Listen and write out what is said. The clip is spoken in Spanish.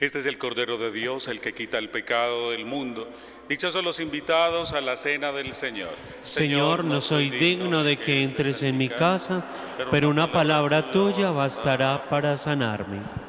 Este es el Cordero de Dios, el que quita el pecado del mundo. Dichosos los invitados a la cena del Señor. Señor, no soy digno de que entres en mi casa, pero una palabra tuya bastará para sanarme.